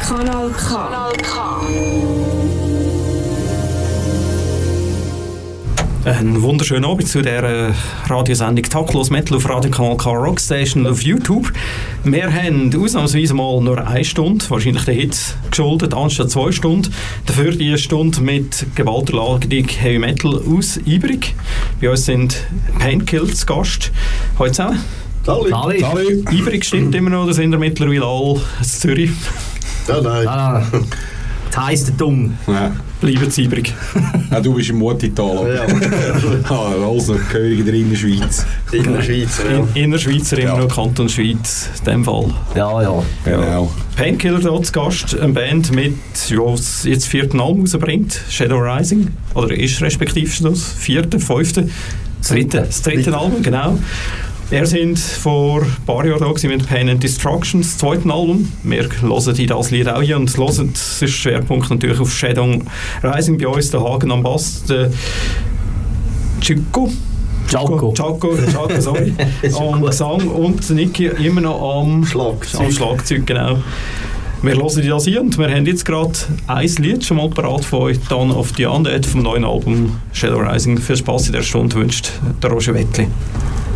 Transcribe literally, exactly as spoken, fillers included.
Kanal K. Kanal K. Einen wunderschönen Abend zu der Radiosendung Taktlos Metal auf Radiokanal K Rockstation auf YouTube. Wir haben ausnahmsweise mal nur eine Stunde, wahrscheinlich der Hit geschuldet, anstatt zwei Stunden. Dafür die Stunde mit gewalterlagerung Heavy Metal aus Ibrig. Bei uns sind Painkiller zu Gast. Hallo zusammen. Hallo. Hallo. Ibrig stimmt immer noch, oder sind wir mittlerweile alle in Zürich? Ja, nein. Ah, das heisst der Dumm. Ja. Bleiben Sie Ibrig. Ja, du bist im Mutital. Ja. Ah, also gehörig in der Innerschweiz. Innerschweizer, ja. In, Innerschweizer, immer Ja. noch Kanton Schweiz, in dem Fall. Ja, ja. Genau. Painkiller da zu Gast, eine Band mit, ja, das jetzt vierten Album rausbringt, Shadow Rising, oder ist respektive das vierte, fünfte, das dritte, das dritte Album, genau. Wir sind vor ein paar Jahren da gewesen mit Pain and Destruction, das zweite Album. Wir hören in das Lied auch hier und hören, das ist Schwerpunkt natürlich auf Shadow Rising bei uns, der Hagen am Bass, der Chico. Ciao. Ciao, Ciao, sorry. Am Gesang und Niki immer noch am Schlagzeug. Am Schlagzeug, genau. Wir hören das hier und wir haben jetzt gerade ein Lied schon mal parat von euch, Dawn of the Undead vom neuen Album Shadow Rising. Viel Spass in der Stunde wünscht der Roger Wettli.